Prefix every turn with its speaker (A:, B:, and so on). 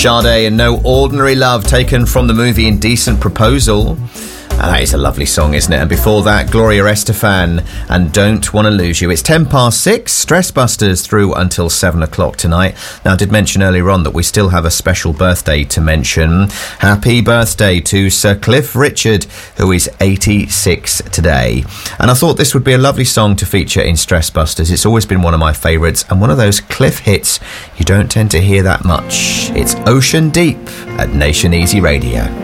A: Sade and No Ordinary Love, taken from the movie Indecent Proposal. That is a lovely song, isn't it? And before that, Gloria Estefan and Don't Want to Lose You. It's 6:10, Stress Busters through until 7 o'clock tonight. Now, I did mention earlier on that we still have a special birthday to mention. Happy birthday to Sir Cliff Richard, who is 86 today. And I thought this would be a lovely song to feature in Stress Busters. It's always been one of my favourites and one of those Cliff hits you don't tend to hear that much. It's Ocean Deep at Nation Easy Radio.